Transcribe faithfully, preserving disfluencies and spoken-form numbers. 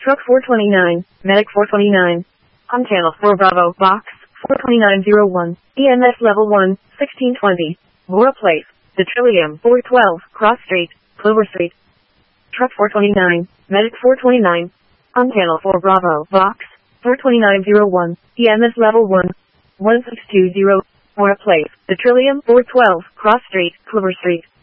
Truck four twenty-nine, Medic four twenty-nine. On channel four Bravo, box four twenty-nine oh one, E M S level one, sixteen twenty. Bora Place, the Trillium four twelve, Cross Street, Clover Street. Truck four twenty-nine, Medic four twenty-nine. On channel four Bravo, box four twenty-nine oh one, E M S level one, one six two zero. Bora Place, the Trillium four twelve, Cross Street, Clover Street.